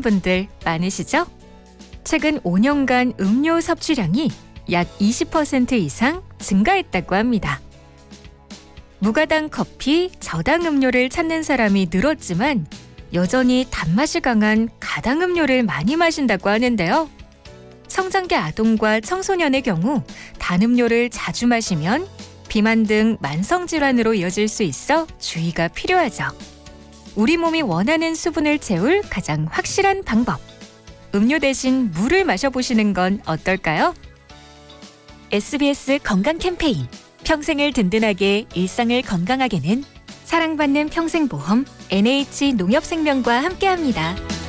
분들 많으시죠? 최근 5년간 음료 섭취량이 약 20% 이상 증가했다고 합니다. 무가당 커피, 저당 음료를 찾는 사람이 늘었지만 여전히 단맛이 강한 가당 음료를 많이 마신다고 하는데요. 성장기 아동과 청소년의 경우 단 음료를 자주 마시면 비만 등 만성 질환으로 이어질 수 있어 주의가 필요하죠. 우리 몸이 원하는 수분을 채울 가장 확실한 방법. 음료 대신 물을 마셔보시는 건 어떨까요? SBS 건강 캠페인. 평생을 든든하게 일상을 건강하게는 사랑받는 평생보험 NH농협생명과 함께합니다.